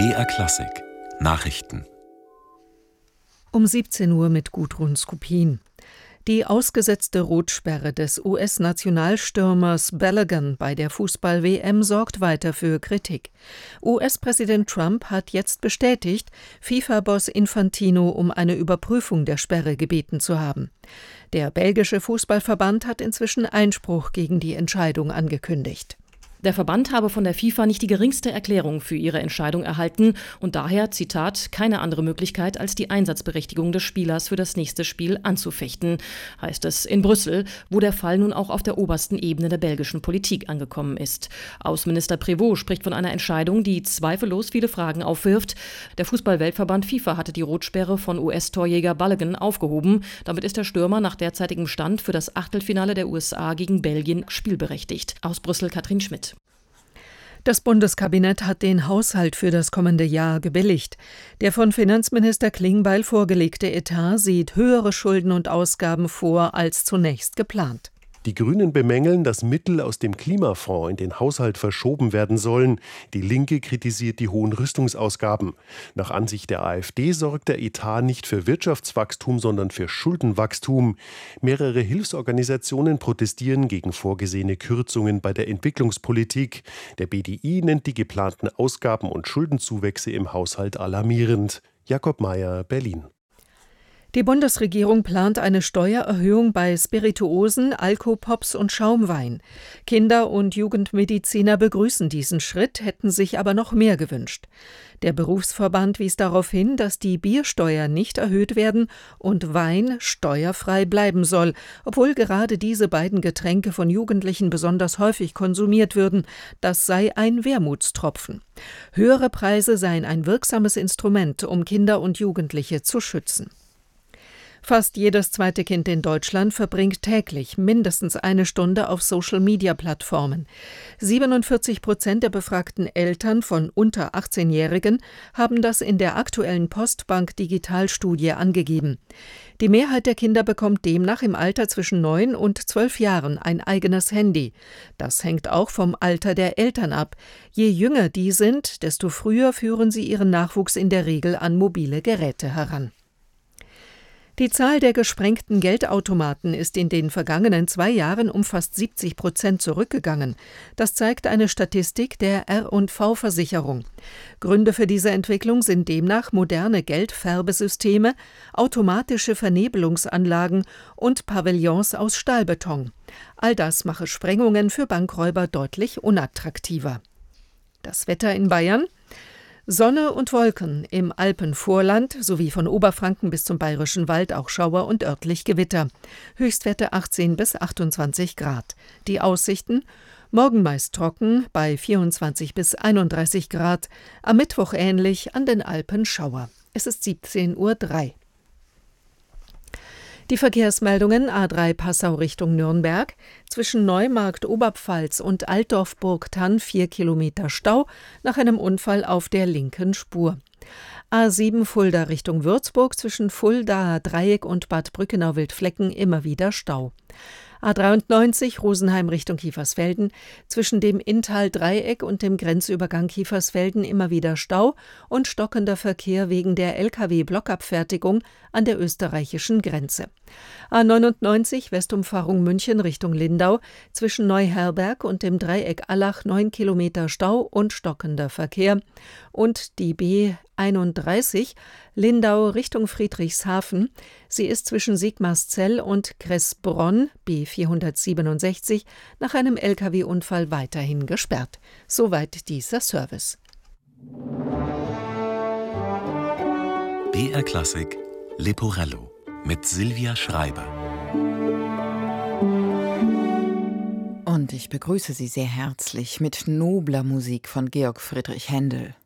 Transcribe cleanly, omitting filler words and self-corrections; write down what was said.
BR Klassik Nachrichten Um 17 Uhr mit Gudrun Skupin. Die ausgesetzte Rotsperre des US-Nationalstürmers Balogun bei der Fußball-WM sorgt weiter für Kritik. US-Präsident Trump hat jetzt bestätigt, FIFA-Boss Infantino um eine Überprüfung der Sperre gebeten zu haben. Der belgische Fußballverband hat inzwischen Einspruch gegen die Entscheidung angekündigt. Der Verband habe von der FIFA nicht die geringste Erklärung für ihre Entscheidung erhalten und daher, Zitat, keine andere Möglichkeit als die Einsatzberechtigung des Spielers für das nächste Spiel anzufechten, heißt es in Brüssel, wo der Fall nun auch auf der obersten Ebene der belgischen Politik angekommen ist. Außenminister Prévost spricht von einer Entscheidung, die zweifellos viele Fragen aufwirft. Der Fußball-Weltverband FIFA hatte die Rotsperre von US-Torjäger Balogun aufgehoben. Damit ist der Stürmer nach derzeitigem Stand für das Achtelfinale der USA gegen Belgien spielberechtigt. Aus Brüssel Katrin Schmidt. Das Bundeskabinett hat den Haushalt für das kommende Jahr gebilligt. Der von Finanzminister Klingbeil vorgelegte Etat sieht höhere Schulden und Ausgaben vor als zunächst geplant. Die Grünen bemängeln, dass Mittel aus dem Klimafonds in den Haushalt verschoben werden sollen. Die Linke kritisiert die hohen Rüstungsausgaben. Nach Ansicht der AfD sorgt der Etat nicht für Wirtschaftswachstum, sondern für Schuldenwachstum. Mehrere Hilfsorganisationen protestieren gegen vorgesehene Kürzungen bei der Entwicklungspolitik. Der BDI nennt die geplanten Ausgaben und Schuldenzuwächse im Haushalt alarmierend. Jakob Mayer, Berlin. Die Bundesregierung plant eine Steuererhöhung bei Spirituosen, Alkopops und Schaumwein. Kinder- und Jugendmediziner begrüßen diesen Schritt, hätten sich aber noch mehr gewünscht. Der Berufsverband wies darauf hin, dass die Biersteuer nicht erhöht werden und Wein steuerfrei bleiben soll, obwohl gerade diese beiden Getränke von Jugendlichen besonders häufig konsumiert würden. Das sei ein Wermutstropfen. Höhere Preise seien ein wirksames Instrument, um Kinder und Jugendliche zu schützen. Fast jedes zweite Kind in Deutschland verbringt täglich mindestens eine Stunde auf Social-Media-Plattformen. 47% der befragten Eltern von unter 18-Jährigen haben das in der aktuellen Postbank-Digitalstudie angegeben. Die Mehrheit der Kinder bekommt demnach im Alter zwischen 9 und 12 Jahren ein eigenes Handy. Das hängt auch vom Alter der Eltern ab. Je jünger die sind, desto früher führen sie ihren Nachwuchs in der Regel an mobile Geräte heran. Die Zahl der gesprengten Geldautomaten ist in den vergangenen 2 Jahren um fast 70% zurückgegangen. Das zeigt eine Statistik der R&V-Versicherung. Gründe für diese Entwicklung sind demnach moderne Geldfärbesysteme, automatische Vernebelungsanlagen und Pavillons aus Stahlbeton. All das mache Sprengungen für Bankräuber deutlich unattraktiver. Das Wetter in Bayern: Sonne und Wolken, im Alpenvorland sowie von Oberfranken bis zum Bayerischen Wald auch Schauer und örtlich Gewitter. Höchstwerte 18 bis 28 Grad. Die Aussichten: morgen meist trocken bei 24 bis 31 Grad, am Mittwoch ähnlich, an den Alpen Schauer. Es ist 17:03 Uhr. Die Verkehrsmeldungen: A3 Passau Richtung Nürnberg, zwischen Neumarkt Oberpfalz und Altdorf-Burgthann 4 Kilometer Stau nach einem Unfall auf der linken Spur. A7 Fulda Richtung Würzburg, zwischen Fuldaer Dreieck und Bad Brückenau-Wildflecken immer wieder Stau. A93 Rosenheim Richtung Kiefersfelden, zwischen dem Inntal-Dreieck und dem Grenzübergang Kiefersfelden immer wieder Stau und stockender Verkehr wegen der Lkw-Blockabfertigung an der österreichischen Grenze. A99 Westumfahrung München Richtung Lindau, zwischen Neuherberg und dem Dreieck Allach 9 Kilometer Stau und stockender Verkehr. Und die B31 Lindau Richtung Friedrichshafen. Sie ist zwischen Sigmarszell und Kressbronn B467 nach einem Lkw-Unfall weiterhin gesperrt. Soweit dieser Service. BR Klassik Leporello mit Silvia Schreiber. Und ich begrüße Sie sehr herzlich mit nobler Musik von Georg Friedrich Händel.